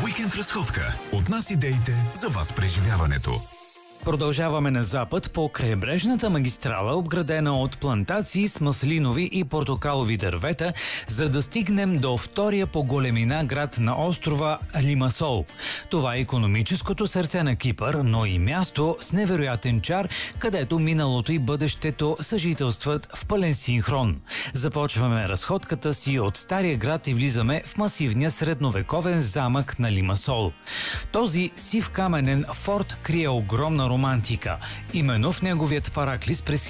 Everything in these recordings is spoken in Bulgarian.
Уикенд разходка. От нас идеите за вас преживяването. Продължаваме на запад по крайбрежната магистрала, обградена от плантации с маслинови и портокалови дървета, за да стигнем до втория по големина град на острова Лимасол. Това е икономическото сърце на Кипър, но и място с невероятен чар, където миналото и бъдещето съжителстват в пълен синхрон. Започваме разходката си от стария град и влизаме в масивния средновековен замък на Лимасол. Този сив каменен форт крие огромна романтика. Именно в неговият параклис през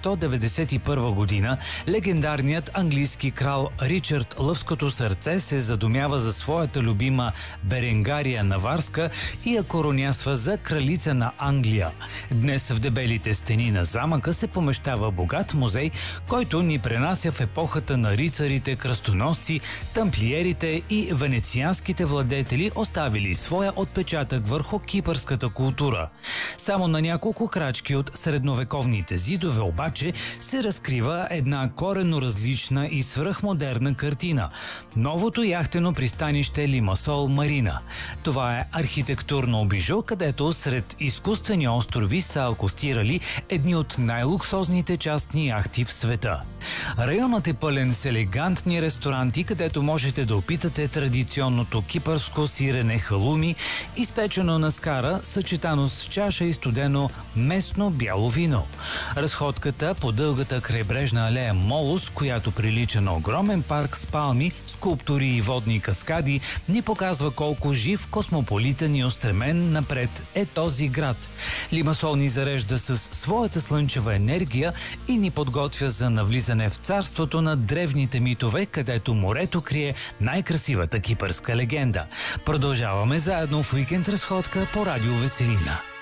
1191 година легендарният английски крал Ричард Лъвското сърце се задумява за своята любима Беренгария Наварска и я коронясва за кралица на Англия. Днес в дебелите стени на замъка се помещава богат музей, който ни пренася в епохата на рицарите, кръстоносци, тамплиерите и венецианските владетели, оставили своя отпечатък върху кипърската култура. Само на няколко крачки от средновековните зидове обаче се разкрива една коренно различна и свръхмодерна картина – новото яхтено пристанище Лимасол Марина. Това е архитектурно бижу, където сред изкуствени острови са акостирали едни от най-луксозните частни яхти в света. Районът е пълен с елегантни ресторанти, където можете да опитате традиционното кипърско сирене халуми, изпечено на скара, съчетано с чаша и студено местно бяло вино. Разходката по дългата крайбрежна алея Молус, която прилича на огромен парк с палми, скулптури и водни каскади, ни показва колко жив, космополитен и устремен напред е този град. Лимасол ни зарежда със своята слънчева енергия и ни подготвя за навлизане в царството на древните митове, където морето крие най-красивата кипърска легенда. Продължаваме заедно в уикенд разходка по Радио Веселина.